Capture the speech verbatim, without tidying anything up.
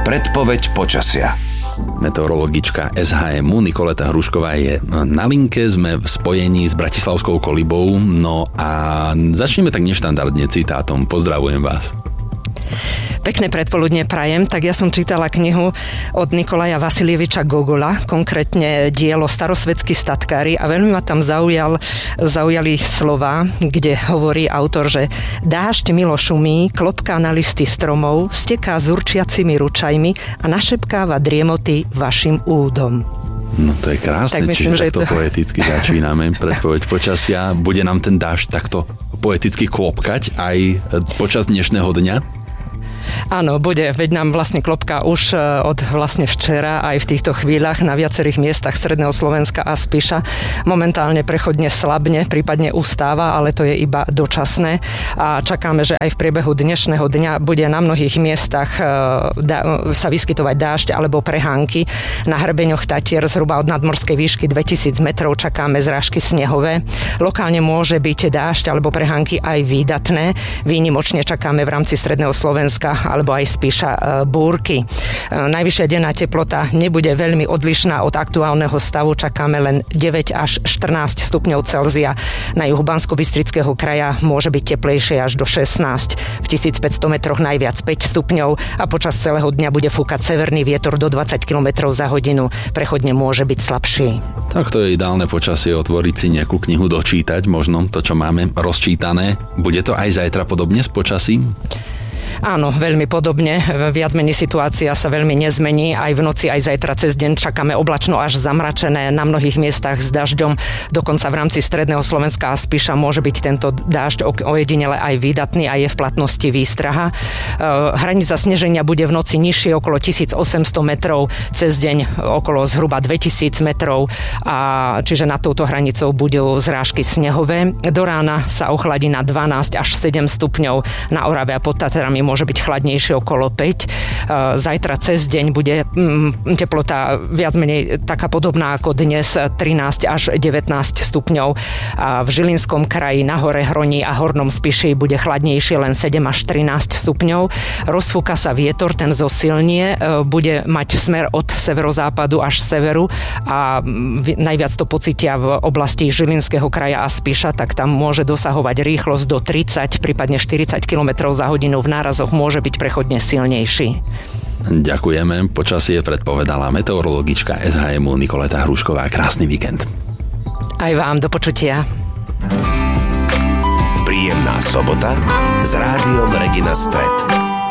Predpoveď počasia. Meteorologička es há emu Nikoleta Hrušková je na linke, sme v spojení s bratislavskou Kolibou, no a začneme tak neštandardne citátom. Pozdravujem vás. Pekné predpoludne prajem. Tak ja som čítala knihu od Nikolaja Vasilieviča Gogola, konkrétne dielo Starosvetskí statkári, a veľmi ma tam zaujal, zaujali slova, kde hovorí autor, že dážď milo šumí, klopká na listy stromov, steká s určiacimi ručajmi a našepkáva driemoty vašim údom. No to je krásne, tak myslím, čiže takto to... poeticky začíname predpoveď počasia. Bude nám ten dážď takto poeticky klopkať aj počas dnešného dňa? Áno, bude, veď nám vlastne klopka už od vlastne včera aj v týchto chvíľach na viacerých miestach stredného Slovenska a Spiša. Momentálne prechodne slabne, prípadne ustáva, ale to je iba dočasné a čakáme, že aj v priebehu dnešného dňa bude na mnohých miestach sa vyskytovať dážď alebo prehánky. Na hrebeňoch Tatier zhruba od nadmorskej výšky dvetisíc metrov čakáme zrážky snehové. Lokálne môže byť dážď alebo prehánky aj výdatné. Výnimočne čakáme v rámci stredného Slovenska alebo aj Spiša búrky. Najvyššia denná teplota nebude veľmi odlišná od aktuálneho stavu. Čakáme len deväť až štrnásť stupňov Celzia. Na juhu Banskobystrického kraja môže byť teplejšie až do šestnásť. V tisícpäťsto metroch najviac päť stupňov a počas celého dňa bude fúkať severný vietor do dvadsať kilometrov za hodinu. Prechodne môže byť slabší. Tak to je ideálne počasie, otvoriť si nejakú knihu, dočítať možno to, čo máme rozčítané. Bude to aj zajtra podobne s počasím? Áno, veľmi podobne. Viac menej situácia sa veľmi nezmení. Aj v noci, aj zajtra cez deň čakáme oblačno až zamračené na mnohých miestach s dažďom. Dokonca v rámci stredného Slovenska a Spiša môže byť tento dážď ojedinele aj výdatný a je v platnosti výstraha. Hranica sneženia bude v noci nižšie okolo tisícosemsto metrov, cez deň okolo zhruba dvetisíc metrov, a čiže nad touto hranicou budú zrážky snehové. Do rána sa ochladí na dvanásť až sedem stupňov, na Orave a pod Tatrami môže byť chladnejšie okolo päť. Zajtra cez deň bude teplota viac menej taká podobná ako dnes, trinásť až devätnásť stupňov. A v Žilinskom kraji, na hore Hroní a Hornom Spiši bude chladnejšie len sedem až trinásť stupňov. Rozfúka sa vietor, ten zosilnie, bude mať smer od severozápadu až severu a najviac to pocítia v oblasti Žilinského kraja a Spiša, tak tam môže dosahovať rýchlosť do tridsať, prípadne štyridsať kilometrov za hodinu, v nárazoch môže byť prechodne silnejší. Ďakujeme. Počasie predpovedala meteorologička es há emu Nikoleta Hrušková. Krásny víkend. Aj vám, do počutia. Príjemná sobota s rádiom Regina Stret.